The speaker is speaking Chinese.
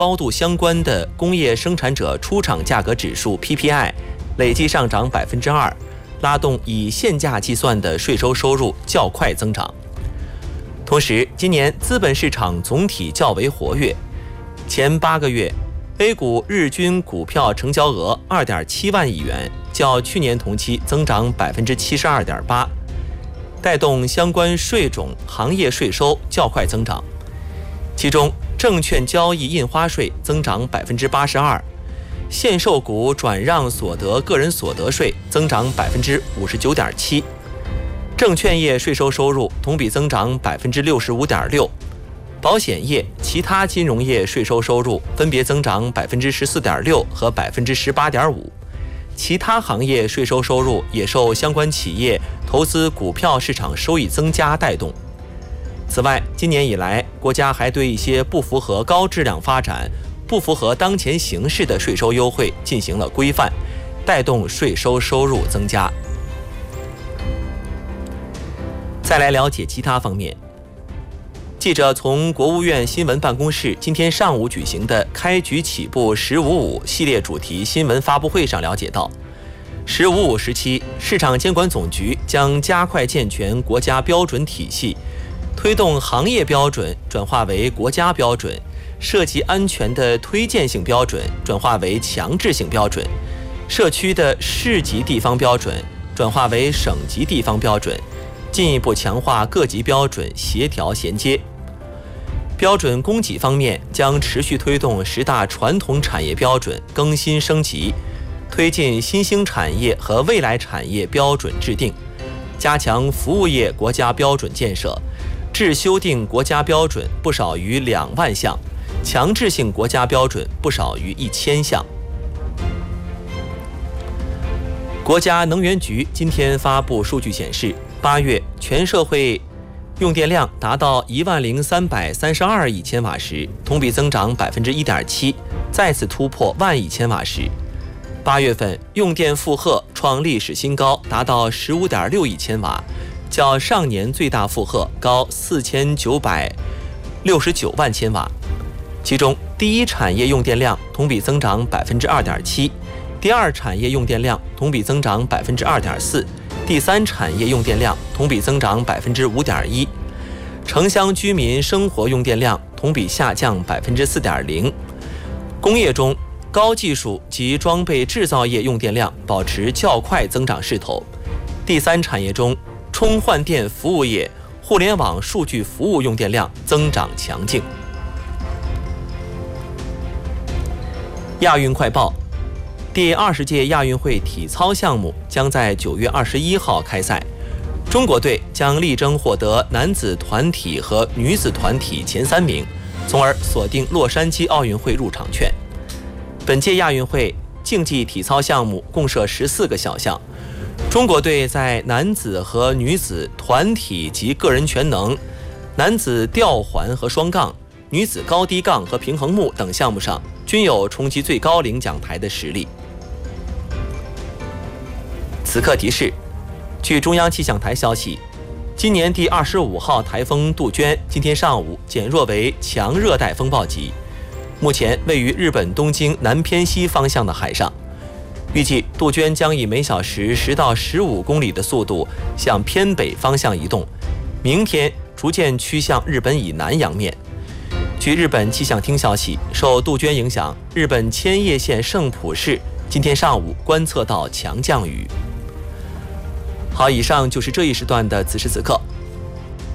高度相关的工业生产者出厂价格指数 PPI 累计上涨2%，拉动以现价计算的税收收入较快增长。同时，今年资本市场总体较为活跃，前8个月 A 股日均股票成交额 2.7 万亿元，较去年同期增长 72.8%， 带动相关税种行业税收较快增长。其中，证券交易印花税增长 82%， 限售股转让所得个人所得税增长 59.7%， 证券业税收收入同比增长 65.6%， 保险业、其他金融业税收收入分别增长 14.6% 和 18.5%， 其他行业税收收入也受相关企业投资股票市场收益增加带动。此外，今年以来，国家还对一些不符合高质量发展、不符合当前形势的税收优惠进行了规范，带动税收收入增加。再来了解其他方面。记者从国务院新闻办公室今天上午举行的开局起步“1055”系列主题新闻发布会上了解到，“1055”时期，市场监管总局将加快健全国家标准体系，推动行业标准转化为国家标准，涉及安全的推荐性标准转化为强制性标准，社区的市级地方标准转化为省级地方标准，进一步强化各级标准协调衔接。标准供给方面，将持续推动10大传统产业标准更新升级，推进新兴产业和未来产业标准制定，加强服务业国家标准建设，制修订国家标准不少于2万项，强制性国家标准不少于1000项。国家能源局今天发布数据显示，8月全社会用电量达到10332亿千瓦时，同比增长 1.7%， 再次突破1万亿千瓦时。8月份用电负荷创历史新高，达到 15.6 亿千瓦，较上年最大负荷高4969万千瓦。其中，第一产业用电量同比增长 2.7%， 第二产业用电量同比增长 2.4%， 第三产业用电量同比增长 5.1%， 城乡居民生活用电量同比下降 4.0%。 工业中，高技术及装备制造业用电量保持较快增长势头。第三产业中，充换电服务业、互联网数据服务用电量增长强劲。亚运快报，第20届亚运会体操项目将在9月21号开赛，中国队将力争获得男子团体和女子团体前3名，从而锁定洛杉矶奥运会入场券。本届亚运会竞技体操项目共设14个小项，中国队在男子和女子团体及个人全能、男子吊环和双杠、女子高低杠和平衡木等项目上均有冲击最高领奖台的实力。此刻提示，据中央气象台消息，今年第25号台风杜鹃今天上午减弱为强热带风暴级，目前位于日本东京南偏西方向的海上。预计杜鹃将以每小时10到15公里的速度向偏北方向移动，明天逐渐趋向日本以南洋面。据日本气象厅消息，受杜鹃影响，日本千叶县圣浦市今天上午观测到强降雨。好，以上就是这一时段的此时此刻。